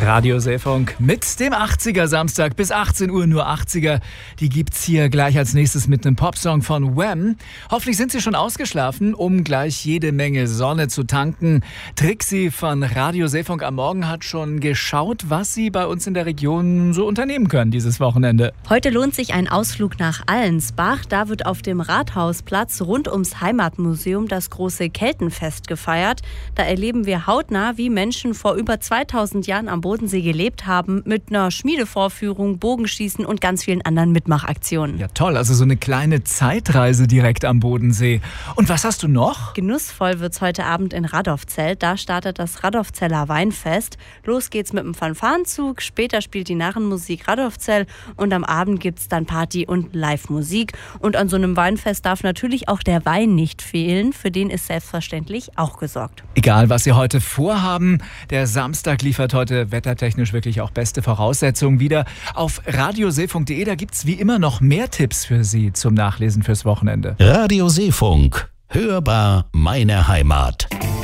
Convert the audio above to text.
Radio Seefunk mit dem 80er Samstag bis 18 Uhr nur 80er. Die gibt's hier gleich als nächstes mit einem Popsong von Wham. Hoffentlich sind Sie schon ausgeschlafen, um gleich jede Menge Sonne zu tanken. Trixie von Radio Seefunk am Morgen hat schon geschaut, was Sie bei uns in der Region so unternehmen können dieses Wochenende. Heute lohnt sich ein Ausflug nach Allensbach. Da wird auf dem Rathausplatz rund ums Heimatmuseum das große Keltenfest gefeiert. Da erleben wir hautnah, wie Menschen vor über 2000 Jahren am Bodensee gelebt haben, mit einer Schmiedevorführung, Bogenschießen und ganz vielen anderen Mitmachaktionen. Ja toll, also so eine kleine Zeitreise direkt am Bodensee. Und was hast du noch? Genussvoll wird's heute Abend in Radolfzell. Da startet das Radolfzeller Weinfest. Los geht's mit dem Fanfarenzug, später spielt die Narrenmusik Radolfzell und am Abend gibt's dann Party und Live-Musik. Und an so einem Weinfest darf natürlich auch der Wein nicht fehlen. Für den ist selbstverständlich auch gesorgt. Egal, was Sie heute vorhaben, der Samstag liefert heute wettertechnisch wirklich auch beste Voraussetzungen wieder. Auf radioseefunk.de, da gibt's wie immer noch mehr Tipps für Sie zum Nachlesen fürs Wochenende. Radio Seefunk. Hörbar meine Heimat.